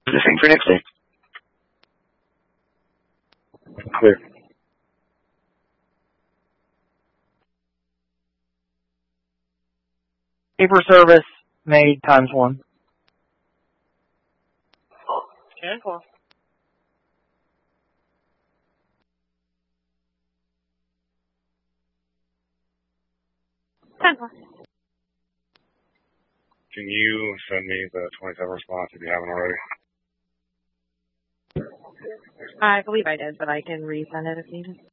the same for next day. Clear. Paper service made ×1. 10-4. Can you send me the 27 response if you haven't already? I believe I did, but I can resend it if needed.